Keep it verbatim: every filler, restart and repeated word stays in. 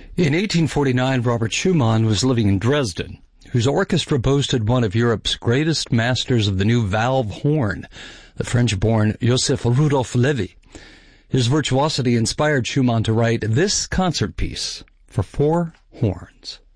In eighteen forty-nine, Robert Schumann was living in Dresden, whose orchestra boasted one of Europe's greatest masters of the new valve horn, the French-born Joseph Rudolph Levy. His virtuosity inspired Schumann to write this concert piece for four horns.